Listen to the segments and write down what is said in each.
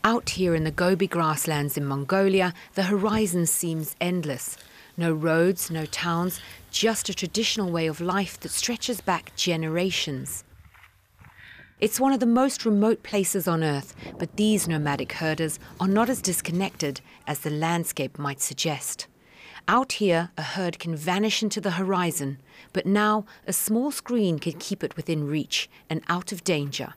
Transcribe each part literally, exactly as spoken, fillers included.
Out here in the Gobi grasslands in Mongolia, the horizon seems endless. No roads, no towns, just a traditional way of life that stretches back generations. It's one of the most remote places on Earth, but these nomadic herders are not as disconnected as the landscape might suggest. Out here, a herd can vanish into the horizon, but now a small screen can keep it within reach and out of danger.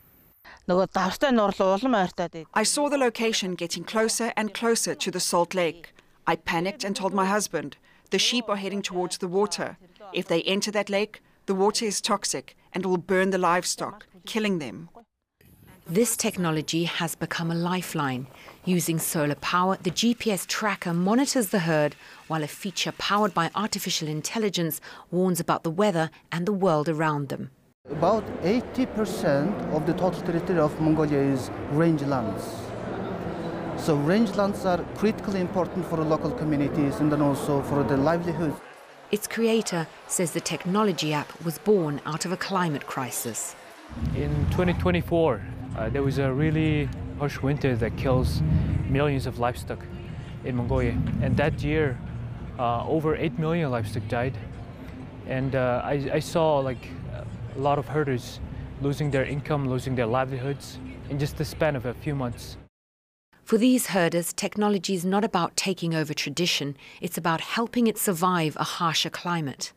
I saw the location getting closer and closer to the Salt Lake. I panicked and told my husband, the sheep are heading towards the water. If they enter that lake, the water is toxic and will burn the livestock, killing them. This technology has become a lifeline. Using solar power, the G P S tracker monitors the herd, while a feature powered by artificial intelligence warns about the weather and the world around them. About eighty percent of the total territory of Mongolia is rangelands. So rangelands are critically important for the local communities and then also for the livelihood. Its creator says the technology app was born out of a climate crisis. In twenty twenty-four, uh, there was a really harsh winter that kills millions of livestock in Mongolia. And that year, uh, over eight million livestock died. And uh, I, I saw like a lot of herders losing their income, losing their livelihoods in just the span of a few months. For these herders, technology is not about taking over tradition, it's about helping it survive a harsher climate.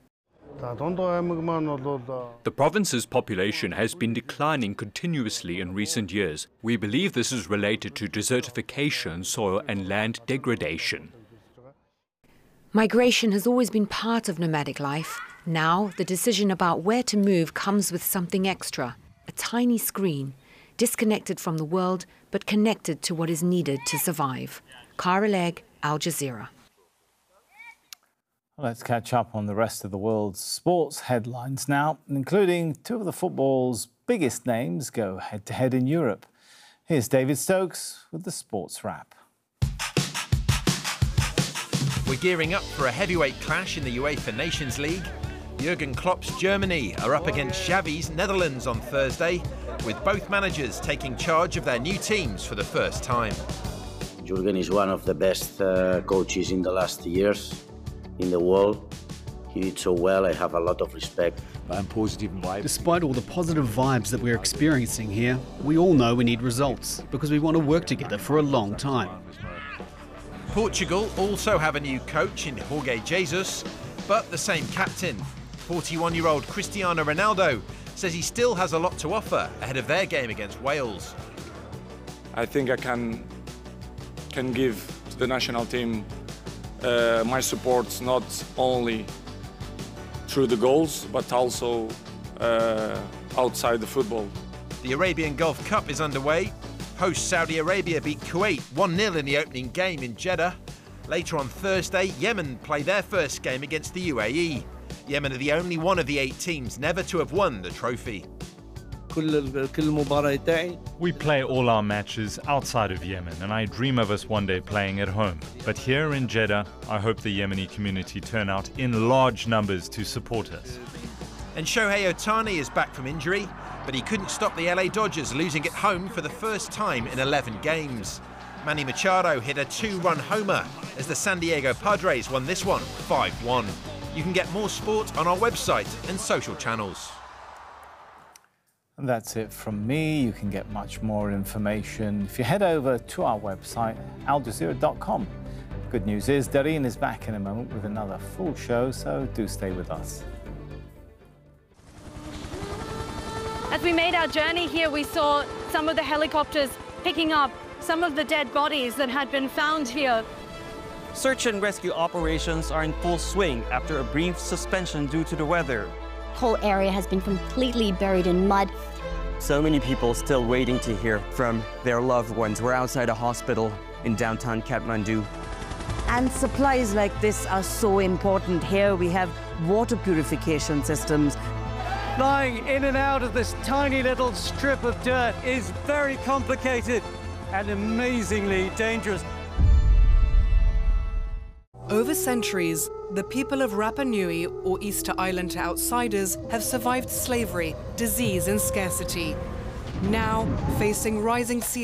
The province's population has been declining continuously in recent years. We believe this is related to desertification, soil and land degradation. Migration has always been part of nomadic life. Now, the decision about where to move comes with something extra, a tiny screen, disconnected from the world, but connected to what is needed to survive. Cara Legg, Al Jazeera. Let's catch up on the rest of the world's sports headlines now, including two of the football's biggest names go head-to-head in Europe. Here's David Stokes with the sports wrap. We're gearing up for a heavyweight clash in the UEFA Nations League. Jurgen Klopp's Germany are up against Xavi's Netherlands on Thursday, with both managers taking charge of their new teams for the first time. Jurgen is one of the best uh, coaches in the last years in the world. He did so well. I have a lot of respect. Despite all the positive vibes that we're experiencing here, we all know we need results because we want to work together for a long time. Portugal also have a new coach in Jorge Jesus, but the same captain. forty-one-year-old Cristiano Ronaldo says he still has a lot to offer ahead of their game against Wales. I think I can can give to the national team uh, my support not only through the goals but also uh, outside the football. The Arabian Gulf Cup is underway. Host Saudi Arabia beat Kuwait one nil in the opening game in Jeddah. Later on Thursday, Yemen play their first game against the U A E. Yemen are the only one of the eight teams never to have won the trophy. We play all our matches outside of Yemen, and I dream of us one day playing at home. But here in Jeddah, I hope the Yemeni community turn out in large numbers to support us. And Shohei Ohtani is back from injury, but he couldn't stop the L A Dodgers losing at home for the first time in eleven games. Manny Machado hit a two-run homer as the San Diego Padres won this one five one. You can get more sport on our website and social channels. And that's it from me. You can get much more information if you head over to our website, al jazeera dot com. Good news is Dareen is back in a moment with another full show, so do stay with us. As we made our journey here, we saw some of the helicopters picking up some of the dead bodies that had been found here. Search and rescue operations are in full swing after a brief suspension due to the weather. The whole area has been completely buried in mud. So many people still waiting to hear from their loved ones. We're outside a hospital in downtown Kathmandu. And supplies like this are so important. Here we have water purification systems. Flying in and out of this tiny little strip of dirt is very complicated and amazingly dangerous. Over centuries, the people of Rapa Nui, or Easter Island to outsiders, have survived slavery, disease and scarcity. Now, facing rising sea